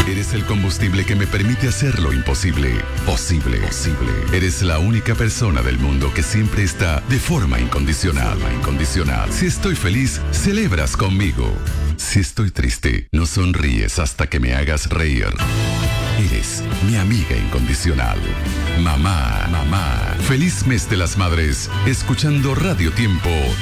Eres el combustible que me permite hacer lo imposible posible. Eres la única persona del mundo que siempre está de forma incondicional. Si estoy feliz, celebras conmigo. Si estoy triste, no sonríes hasta que me hagas reír. Eres mi amiga incondicional. Mamá. Feliz mes de las madres, escuchando Radio Tiempo